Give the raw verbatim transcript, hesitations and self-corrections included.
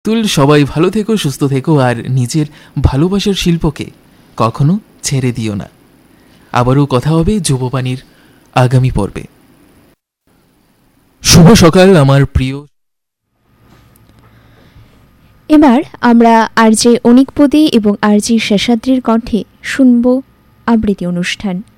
তুল সবাই ভালো থেকো, সুস্থ থেকো, আর নিজের ভালোবাসার শিল্পকে কখনো ছেড়ে দিও না। আবারও কথা হবে যুববাণীর আগামী পর্বে। শুভ সকাল আমার প্রিয়। এবার আমরা আরজে অনিকপতি এবং আরজি শেষাদ্রির কণ্ঠে শুনব আবৃত্তি অনুষ্ঠান।